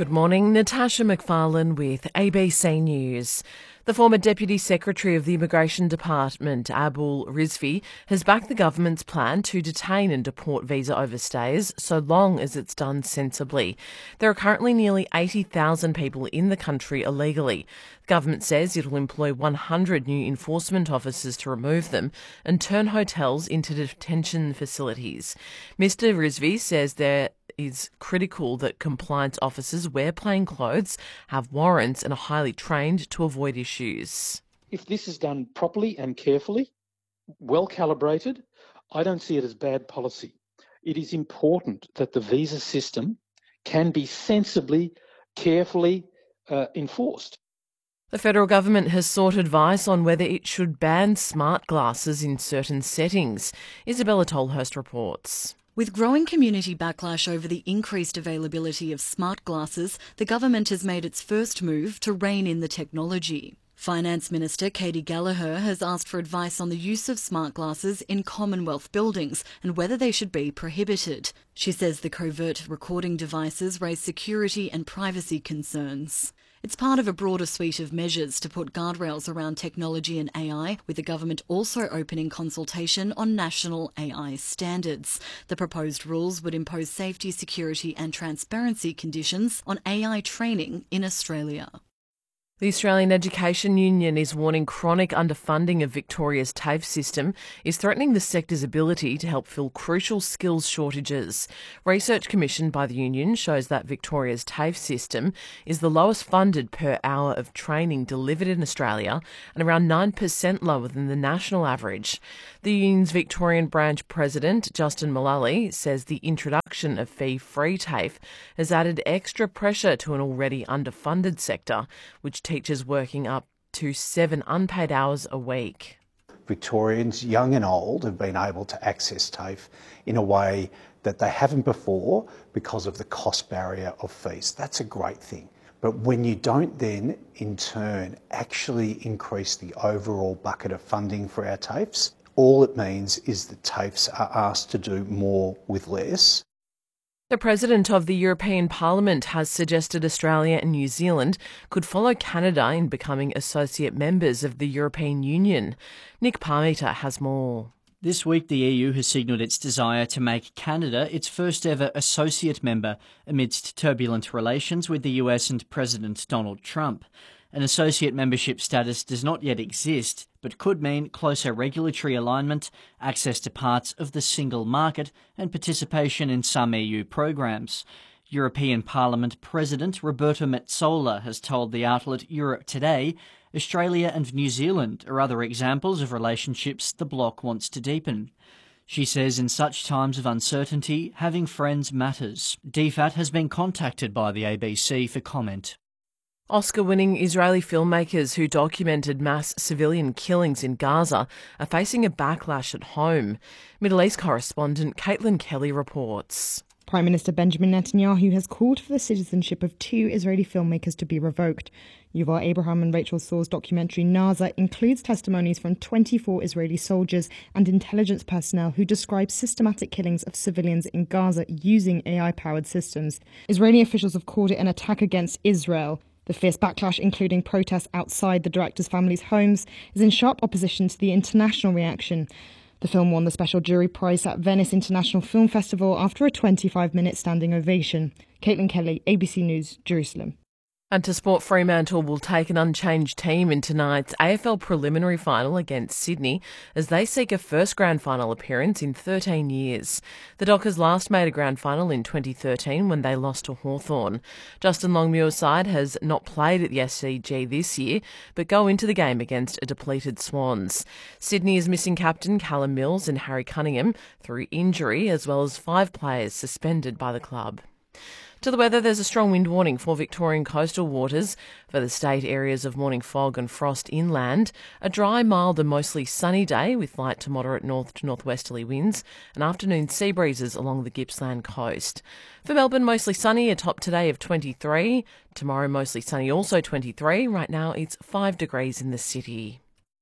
Good morning, Natasha McFarlane with ABC News. The former Deputy Secretary of the Immigration Department, Abul Rizvi, has backed the government's plan to detain and deport visa overstays so long as it's done sensibly. There are currently nearly 80,000 people in the country illegally. The government says it'll employ 100 new enforcement officers to remove them and turn hotels into detention facilities. Mr Rizvi says there is critical that compliance officers wear plain clothes, have warrants and are highly trained to avoid issues. If this is done properly and carefully, well calibrated, I don't see it as bad policy. It is important that the visa system can be sensibly, carefully enforced. The federal government has sought advice on whether it should ban smart glasses in certain settings. Isabella Tolhurst reports. With growing community backlash over the increased availability of smart glasses, the government has made its first move to rein in the technology. Finance Minister Katy Gallagher has asked for advice on the use of smart glasses in Commonwealth buildings and whether they should be prohibited. She says the covert recording devices raise security and privacy concerns. It's part of a broader suite of measures to put guardrails around technology and AI, with the government also opening consultation on national AI standards. The proposed rules would impose safety, security and transparency conditions on AI training in Australia. The Australian Education Union is warning chronic underfunding of Victoria's TAFE system is threatening the sector's ability to help fill crucial skills shortages. Research commissioned by the union shows that Victoria's TAFE system is the lowest funded per hour of training delivered in Australia and around 9% lower than the national average. The union's Victorian branch president, Justin Mullally, says the introduction of fee-free TAFE has added extra pressure to an already underfunded sector, which teachers working up to 7 unpaid hours a week. Victorians, young and old, have been able to access TAFE in a way that they haven't before because of the cost barrier of fees. That's a great thing. But when you don't then, in turn, actually increase the overall bucket of funding for our TAFEs, all it means is that TAFEs are asked to do more with less. The President of the European Parliament has suggested Australia and New Zealand could follow Canada in becoming associate members of the European Union. Nick Parmeter has more. This week, the EU has signalled its desire to make Canada its first ever associate member amidst turbulent relations with the US and President Donald Trump. An associate membership status does not yet exist, but could mean closer regulatory alignment, access to parts of the single market, and participation in some EU programs. European Parliament President Roberta Metsola has told the outlet Europe Today Australia and New Zealand are other examples of relationships the bloc wants to deepen. She says in such times of uncertainty, having friends matters. DFAT has been contacted by the ABC for comment. Oscar-winning Israeli filmmakers who documented mass civilian killings in Gaza are facing a backlash at home. Middle East correspondent Caitlin Kelly reports. Prime Minister Benjamin Netanyahu has called for the citizenship of 2 Israeli filmmakers to be revoked. Yuval Abraham and Rachel Sor's documentary Naza includes testimonies from 24 Israeli soldiers and intelligence personnel who describe systematic killings of civilians in Gaza using AI-powered systems. Israeli officials have called it an attack against Israel. The fierce backlash, including protests outside the directors' families' homes, is in sharp opposition to the international reaction. The film won the Special Jury Prize at Venice International Film Festival after a 25-minute standing ovation. Caitlin Kelly, ABC News, Jerusalem. And to sport, Fremantle will take an unchanged team in tonight's AFL preliminary final against Sydney as they seek a first grand final appearance in 13 years. The Dockers last made a grand final in 2013 when they lost to Hawthorn. Justin Longmuir's side has not played at the SCG this year, but go into the game against a depleted Swans. Sydney is missing captain Callum Mills and Harry Cunningham through injury, as well as 5 players suspended by the club. To the weather, there's a strong wind warning for Victorian coastal waters. For the state, areas of morning fog and frost inland. A dry, mild and mostly sunny day with light to moderate north to northwesterly winds and afternoon sea breezes along the Gippsland coast. For Melbourne, mostly sunny, a top today of 23. Tomorrow, mostly sunny, also 23. Right now, it's 5 degrees in the city.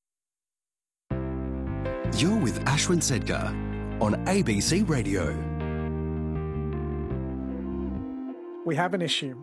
You're with Ashwin Sedgar on ABC Radio. We have an issue,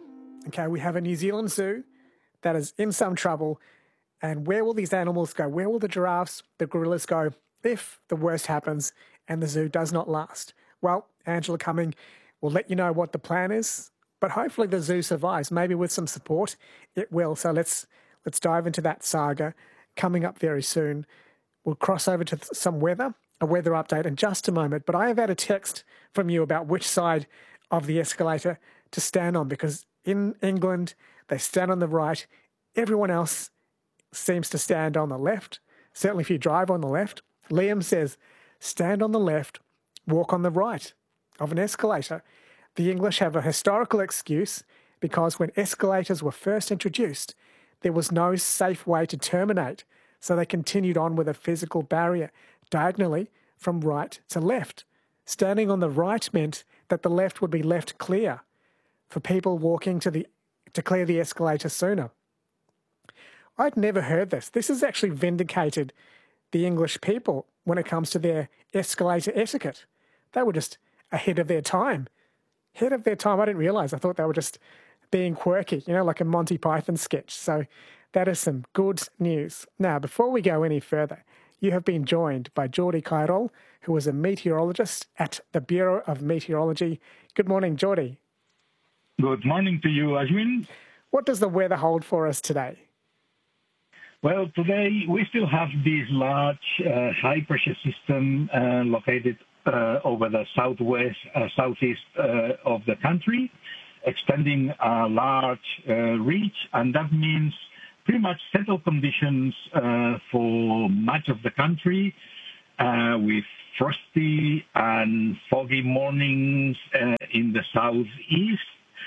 Okay, we have a New Zealand zoo that is in some trouble. And where will these animals go? Where will the giraffes, the gorillas go if the worst happens and the zoo does not last? Well, Angela Cumming will let you know what the plan is, but hopefully the zoo survives. Maybe with some support, it will. So let's dive into that saga coming up very soon. We'll cross over to some weather, a weather update in just a moment. But I have had a text from you about which side of the escalator to stand on, because in England, they stand on the right. Everyone else seems to stand on the left. Certainly if you drive on the left. Liam says, stand on the left, walk on the right of an escalator. The English have a historical excuse because when escalators were first introduced, there was no safe way to terminate. So they continued on with a physical barrier diagonally from right to left. Standing on the right meant that the left would be left clear for people walking to clear the escalator sooner. I'd never heard this. This has actually vindicated the English people when it comes to their escalator etiquette. They were just ahead of their time. Ahead of their time. I didn't realise. I thought they were just being quirky, like a Monty Python sketch. So that is some good news. Now, before we go any further, you have been joined by Geordie Cairol, who is a meteorologist at the Bureau of Meteorology. Good morning, Geordie. Good morning to you, Ashwin. What does the weather hold for us today? Well, today we still have this large high-pressure system located over the southeast of the country, extending a large reach, and that means pretty much settled conditions for much of the country, with frosty and foggy mornings in the southeast,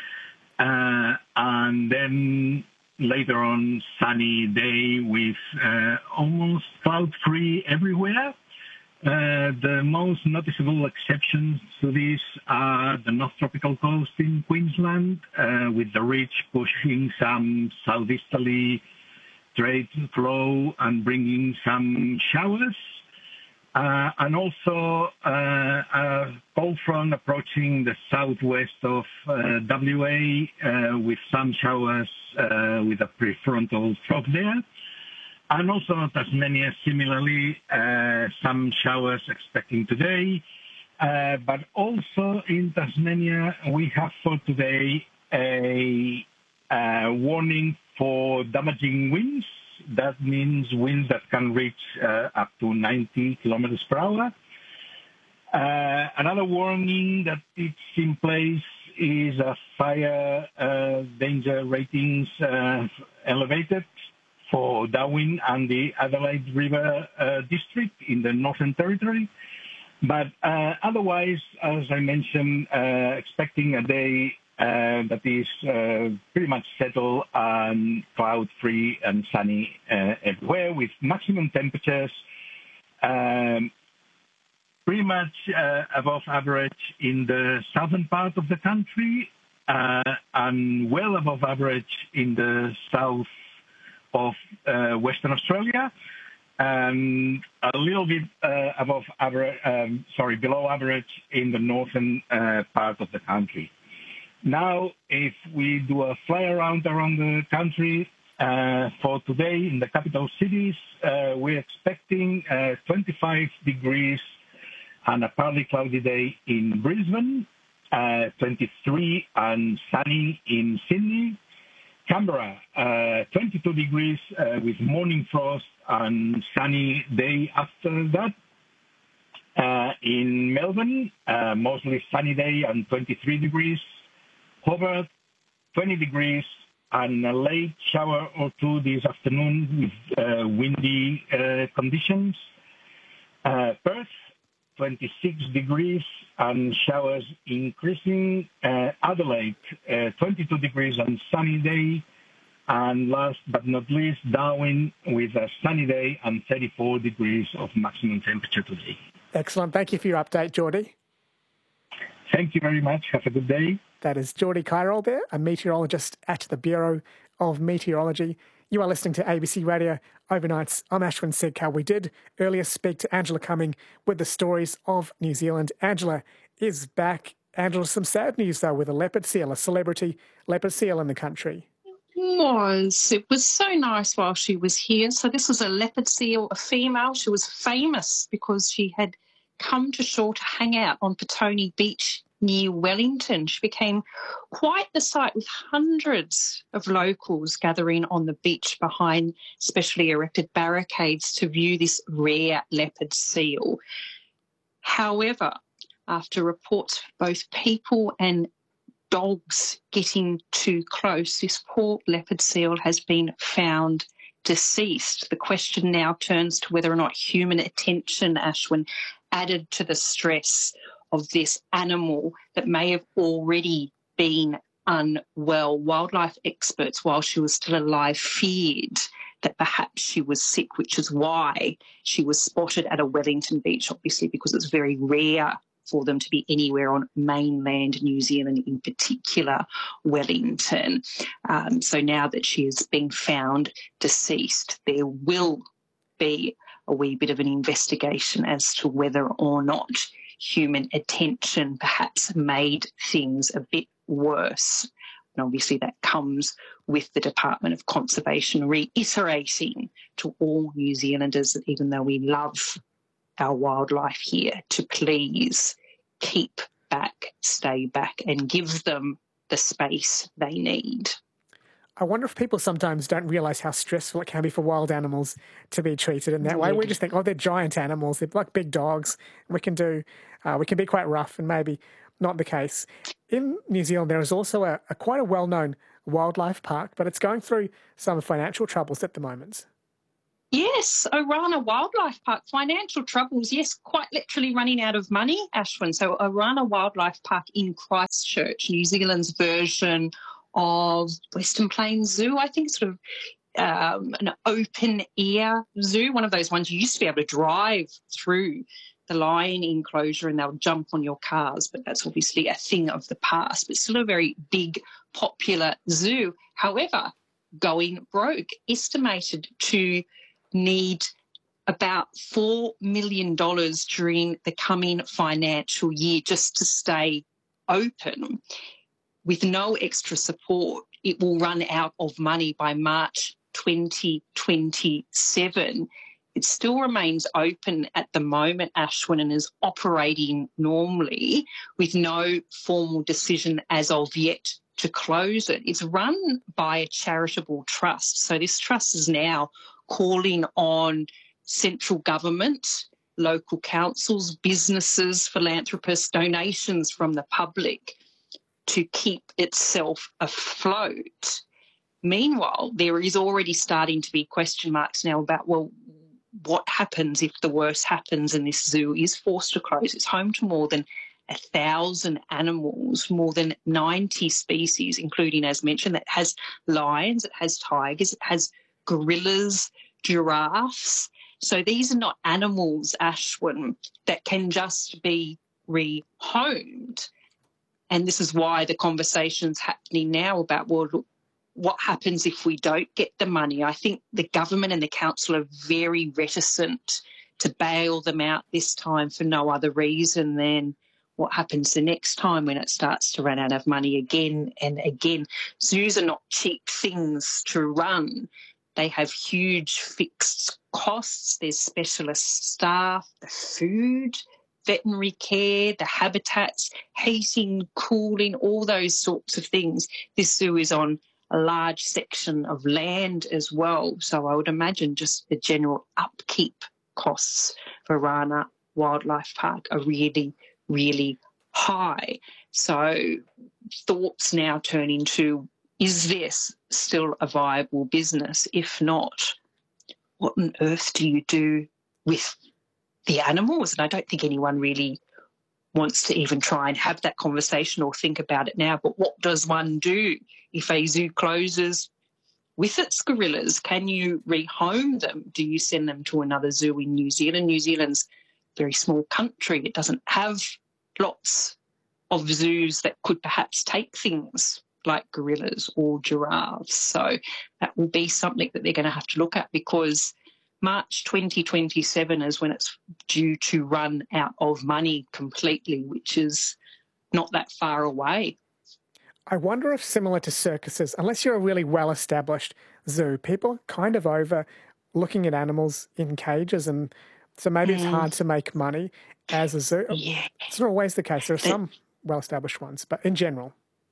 and then later on, sunny day with almost cloud-free everywhere. The most noticeable exceptions to this are the North Tropical Coast in Queensland, with the ridge pushing some southeasterly trade flow and bringing some showers. And also a cold front approaching the southwest of WA with some showers with a prefrontal trough there. And also Tasmania, similarly, some showers expecting today. But also in Tasmania, we have for today a warning for damaging winds. That means winds that can reach up to 90 kilometers per hour. Another warning that is in place is a fire danger ratings elevated for Darwin and the Adelaide River district in the Northern Territory. But otherwise, as I mentioned, expecting a day that is pretty much settled and cloud-free and sunny everywhere, with maximum temperatures pretty much above average in the southern part of the country and well above average in the south of Western Australia, and a little bit below average in the northern part of the country. Now, if we do a fly around the country for today in the capital cities, we're expecting 25 degrees and a partly cloudy day in Brisbane, 23 and sunny in Sydney. Canberra, 22 degrees with morning frost and sunny day after that. In Melbourne, mostly sunny day and 23 degrees. Hobart, 20 degrees and a late shower or two this afternoon with windy conditions. Perth, 26 degrees and showers increasing. Adelaide, 22 degrees and sunny day. And last but not least, Darwin with a sunny day and 34 degrees of maximum temperature today. Excellent. Thank you for your update, Geordie. Thank you very much. Have a good day. That is Geordie Cairol there, a meteorologist at the Bureau of Meteorology. You are listening to ABC Radio Overnights. I'm Ashwin Sedkar. We did earlier speak to Angela Cumming with the stories of New Zealand. Angela is back Angela, some sad news, though, with a leopard seal, a celebrity leopard seal in the country. It was so nice while she was here. So this was a leopard seal, a female. She was famous because she had come to shore to hang out on Petone Beach near Wellington. She became quite the sight, with hundreds of locals gathering on the beach behind specially erected barricades to view this rare leopard seal. However, after reports of both people and dogs getting too close, this poor leopard seal has been found deceased. The question now turns to whether or not human attention, Ashwin, added to the stress of this animal that may have already been unwell. Wildlife experts, while she was still alive, feared that perhaps she was sick, which is why she was spotted at a Wellington beach, obviously because it's very rare for them to be anywhere on mainland New Zealand, in particular Wellington. So now that she has been found deceased, there will be a wee bit of an investigation as to whether or not human attention perhaps made things a bit worse. And obviously that comes with the Department of Conservation reiterating to all New Zealanders that even though we love our wildlife here, to please keep back, stay back, and give them the space they need. I wonder if people sometimes don't realise how stressful it can be for wild animals to be treated in that way. We just think, oh, they're giant animals, they're like big dogs. We can be quite rough, and maybe not the case. In New Zealand, there is also a quite a well-known wildlife park, but it's going through some financial troubles at the moment. Yes, Orana Wildlife Park, financial troubles, yes, quite literally running out of money, Ashwin. So Orana Wildlife Park in Christchurch, New Zealand's version of Western Plains Zoo, I think, sort of an open-air zoo, one of those ones you used to be able to drive through the lion enclosure and they'll jump on your cars, but that's obviously a thing of the past, but still a very big, popular zoo. However, going broke, estimated to need about $4 million during the coming financial year just to stay open. With no extra support, it will run out of money by March 2027. It still remains open at the moment, Ashwin, and is operating normally with no formal decision as of yet to close it. It's run by a charitable trust. So this trust is now calling on central government, local councils, businesses, philanthropists, donations from the public to keep itself afloat. Meanwhile, there is already starting to be question marks now about, well, what happens if the worst happens and this zoo is forced to close? It's home to more than 1,000 animals, more than 90 species, including, as mentioned, that has lions, it has tigers, it has gorillas, giraffes. So these are not animals, Ashwin, that can just be rehomed. And this is why the conversation's happening now about, well, look, what happens if we don't get the money? I think the government and the council are very reticent to bail them out this time for no other reason than what happens the next time when it starts to run out of money again and again. Zoos are not cheap things to run. They have huge fixed costs. There's specialist staff, the food, veterinary care, the habitats, heating, cooling, all those sorts of things. This zoo is on a large section of land as well. So I would imagine just the general upkeep costs for Orana Wildlife Park are really, really high. So thoughts now turn into, is this still a viable business? If not, what on earth do you do with the animals? And I don't think anyone really wants to even try and have that conversation or think about it now. But what does one do if a zoo closes with its gorillas? Can you rehome them? Do you send them to another zoo in New Zealand? New Zealand's a very small country. It doesn't have lots of zoos that could perhaps take things like gorillas or giraffes. So that will be something that they're going to have to look at, because March 2027 is when it's due to run out of money completely, which is not that far away. I wonder if, similar to circuses, unless you're a really well-established zoo, people are kind of over looking at animals in cages, and so maybe it's hard to make money as a zoo. Yeah. It's not always the case. There are some well-established ones, but in general.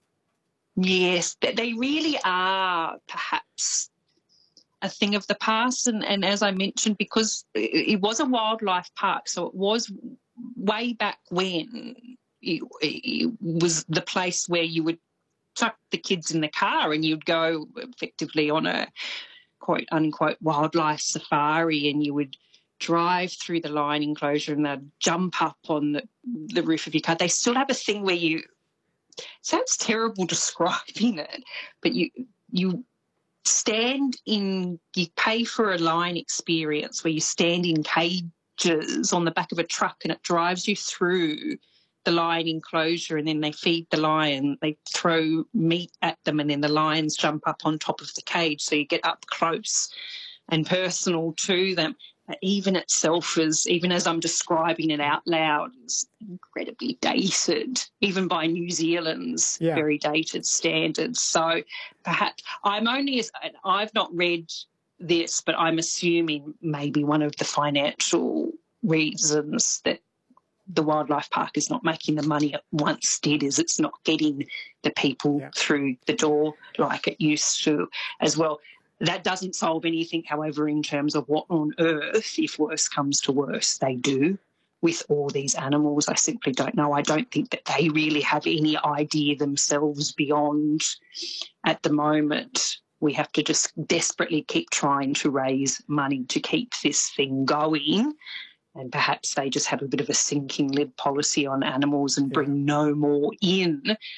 Yes, they really are perhaps a thing of the past. And as I mentioned, because it was a wildlife park, so it was way back when it was the place where you would chuck the kids in the car and you'd go effectively on a quote unquote wildlife safari, and you would drive through the lion enclosure and they'd jump up on the roof of your car. They still have a thing where you, sounds terrible describing it, but you stand in, you pay for a lion experience where you stand in cages on the back of a truck and it drives you through the lion enclosure, and then they feed the lion, they throw meat at them, and then the lions jump up on top of the cage, so you get up close and personal to them. Even itself is, even as I'm describing it out loud, is incredibly dated, even by New Zealand's very dated standards. So perhaps I've not read this, but I'm assuming maybe one of the financial reasons that the wildlife park is not making the money it once did is it's not getting the people through the door like it used to as well. That doesn't solve anything, however, in terms of what on earth, if worse comes to worse, they do with all these animals. I simply don't know. I don't think that they really have any idea themselves beyond, at the moment, we have to just desperately keep trying to raise money to keep this thing going. And perhaps they just have a bit of a sinking lid policy on animals and bring no more in